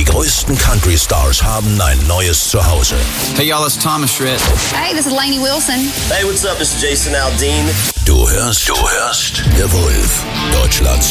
Die größten Country-Stars haben ein neues Zuhause. Hey y'all, it's Thomas Schritt. Hey, this is Lainey Wilson. Hey, what's up? This is Jason Aldean. Du hörst The Wolf, Deutschlands